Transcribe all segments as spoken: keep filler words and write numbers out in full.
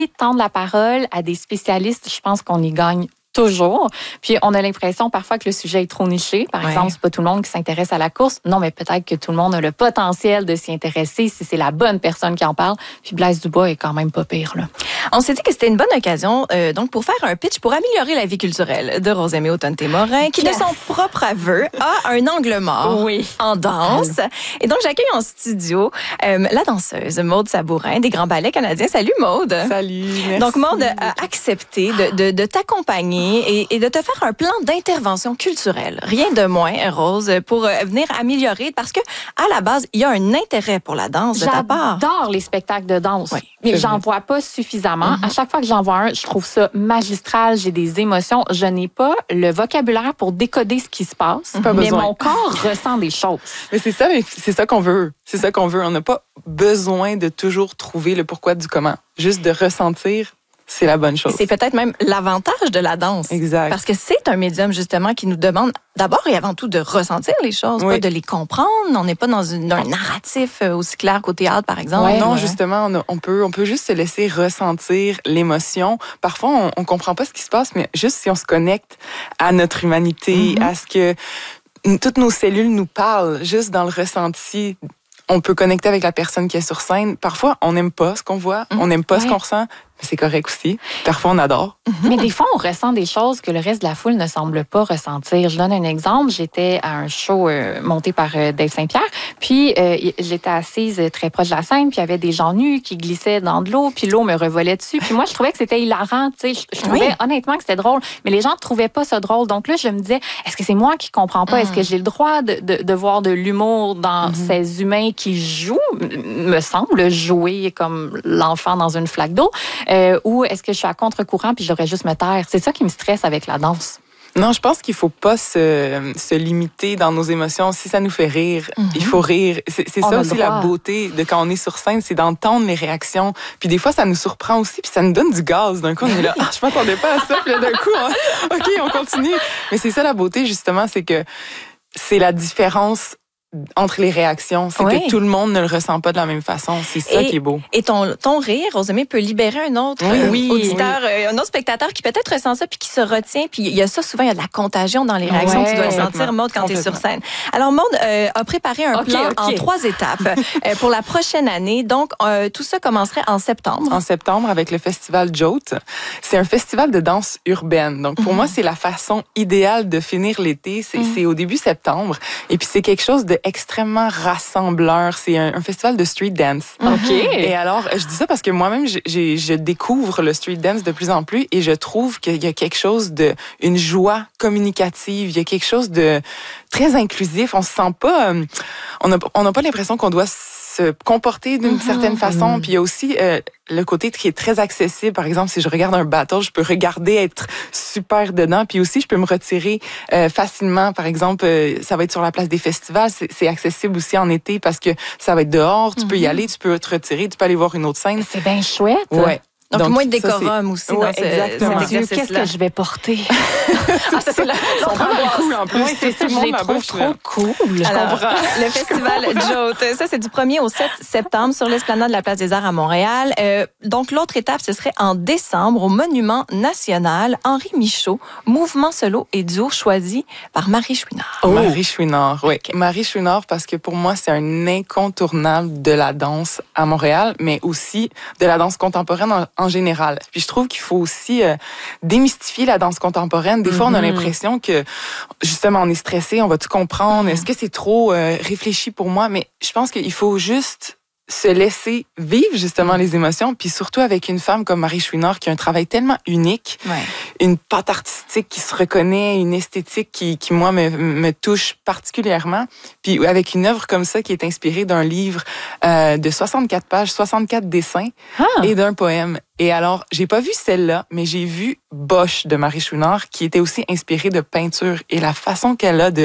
Tendre la parole à des spécialistes, je pense qu'on y gagne toujours. Puis on a l'impression parfois que le sujet est trop niché. Par ouais. exemple, c'est pas tout le monde qui s'intéresse à la course. Non, mais peut-être que tout le monde a le potentiel de s'y intéresser si c'est la bonne personne qui en parle. Puis Blaise Dubois est quand même pas pire, là. On s'est dit que c'était une bonne occasion euh, donc pour faire un pitch pour améliorer la vie culturelle de Rosemée Autonne-Témorin, qui yes. de son propre aveu a un angle mort oui. en danse. Et donc j'accueille en studio euh, la danseuse Maude Sabourin des Grands Ballets Canadiens. Salut Maude. Salut. Merci. Donc Maude a accepté de, de, de t'accompagner et, et de te faire un plan d'intervention culturelle. Rien de moins, Rose, pour euh, venir améliorer, parce que à la base, il y a un intérêt pour la danse de ta part. J'adore les spectacles de danse, oui, mais j'en vois pas suffisamment. Mm-hmm. À chaque fois que j'en vois un, je trouve ça magistral, j'ai des émotions. Je n'ai pas le vocabulaire pour décoder ce qui se passe, pas mais besoin. mon corps ressent des choses. Mais c'est ça, mais c'est ça qu'on veut. C'est ça qu'on veut. On n'a pas besoin de toujours trouver le pourquoi du comment. Juste de ressentir. C'est la bonne chose. C'est peut-être même l'avantage de la danse. Exact. Parce que c'est un médium, justement, qui nous demande d'abord et avant tout de ressentir les choses, oui. pas de les comprendre. On n'est pas dans une, un narratif aussi clair qu'au théâtre, par exemple. Ouais, non, ouais. justement, on, a, on, peut, on peut juste se laisser ressentir l'émotion. Parfois, on ne comprend pas ce qui se passe, mais juste si on se connecte à notre humanité, mm-hmm. à ce que toutes nos cellules nous parlent, juste dans le ressenti, on peut connecter avec la personne qui est sur scène. Parfois, on n'aime pas ce qu'on voit, on n'aime pas ouais. ce qu'on ressent. C'est correct aussi. Parfois, on adore. Mm-hmm. Mais des fois, on ressent des choses que le reste de la foule ne semble pas ressentir. Je donne un exemple. J'étais à un show euh, monté par euh, Dave Saint-Pierre, puis euh, j'étais assise très proche de la scène, puis il y avait des gens nus qui glissaient dans de l'eau, puis l'eau me revolait dessus. Puis moi, je trouvais que c'était hilarant. Tu sais, je, je trouvais oui. honnêtement que c'était drôle, mais les gens ne trouvaient pas ça drôle. Donc là, je me disais, est-ce que c'est moi qui comprends pas? Mm. Est-ce que j'ai le droit de, de, de voir de l'humour dans mm-hmm. ces humains qui jouent, me semble, jouer comme l'enfant dans une flaque d'eau? Euh, ou est-ce que je suis à contre-courant puis je devrais juste me taire? C'est ça qui me stresse avec la danse. Non, je pense qu'il faut pas se, se limiter dans nos émotions. Si ça nous fait rire, mm-hmm. il faut rire. C'est, c'est ça aussi la beauté de quand on est sur scène, c'est d'entendre les réactions. Puis des fois, ça nous surprend aussi, puis ça nous donne du gaz. D'un coup, on est là, ah, je m'attendais pas à ça. Puis là, d'un coup, on... OK, on continue. Mais c'est ça la beauté, justement, c'est que c'est la différence entre les réactions, c'est oui. que tout le monde ne le ressent pas de la même façon. C'est ça et, qui est beau. Et ton, ton rire, Rosemée, peut libérer un autre oui, euh, oui, auditeur, oui. Euh, un autre spectateur qui peut-être ressent ça puis qui se retient. Puis il y a ça souvent, il y a de la contagion dans les réactions ouais, que tu dois le sentir, Maude, quand tu es sur scène. Alors, Maude euh, a préparé un okay, plan okay. en trois étapes euh, pour la prochaine année. Donc, euh, tout ça commencerait en septembre. En septembre, avec le festival Jote. C'est un festival de danse urbaine. Donc, pour mm-hmm. moi, c'est la façon idéale de finir l'été. C'est, mm-hmm. c'est au début septembre. Et puis, c'est quelque chose d'extrêmement rassembleur. C'est un, un festival de street dance. OK. Et alors, je dis ça parce que moi-même, j'ai, j'ai, je découvre le street dance de plus en plus et je trouve qu'il y a quelque chose de, une joie communicative. Il y a quelque chose de très inclusif. On se sent pas, euh, on n'a on n'a pas l'impression qu'on doit se comporter d'une mm-hmm. certaine façon. Puis il y a aussi euh, le côté qui est très accessible. Par exemple, si je regarde un battle, je peux regarder, être super dedans. Puis aussi, je peux me retirer euh, facilement. Par exemple, euh, ça va être sur la place des festivals. C'est, c'est accessible aussi en été parce que ça va être dehors. Tu mm-hmm. peux y aller, tu peux te retirer, tu peux aller voir une autre scène. C'est bien chouette. Ouais. Donc, Donc, moins de décorum aussi ouais, dans ce, exactement. cet exercice-là. Qu'est-ce que je vais porter? ah, ça, c'est la... Ils sont vraiment cool, en plus. Oui, c'est ça, je les trouve trop cool. Je Alors, comprends. Le festival Jote, ça, c'est du premier au sept septembre sur l'esplanade de la Place des Arts à Montréal. Euh, donc, l'autre étape, ce serait en décembre au Monument National. Henri Michaud, mouvement solo et duo choisi par Marie Chouinard. Oh. Marie Chouinard, oui. Okay. Marie Chouinard, parce que pour moi, c'est un incontournable de la danse à Montréal, mais aussi de la danse contemporaine en, en général. Puis je trouve qu'il faut aussi euh, démystifier la danse contemporaine. Des mm-hmm. fois, on a l'impression que, justement, on est stressé, on va tout comprendre. Mm-hmm. Est-ce que c'est trop euh, réfléchi pour moi? Mais je pense qu'il faut juste se laisser vivre, justement, les émotions. Puis surtout avec une femme comme Marie Chouinard qui a un travail tellement unique, ouais. une patte artistique qui se reconnaît, une esthétique qui, qui moi, me, me touche particulièrement. Puis avec une œuvre comme ça qui est inspirée d'un livre euh, de soixante-quatre pages, soixante-quatre dessins ah. et d'un poème. Et alors, j'ai pas vu celle-là, mais j'ai vu Bosch de Marie Chouinard qui était aussi inspirée de peinture. Et la façon qu'elle a de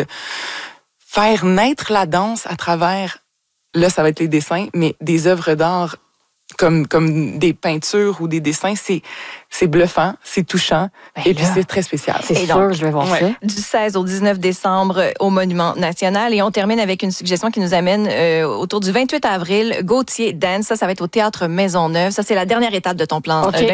faire naître la danse à travers... Là, ça va être les dessins, mais des œuvres d'art comme, comme des peintures ou des dessins, c'est, c'est bluffant, c'est touchant ben et là, puis c'est très spécial. C'est et sûr, donc, je vais voir ouais. ça. Du seize au dix-neuf décembre au Monument National. Et on termine avec une suggestion qui nous amène euh, autour du vingt-huit avril, Gauthier Dance. Ça, ça va être au Théâtre Maisonneuve. Ça, c'est la dernière étape de ton plan. Okay.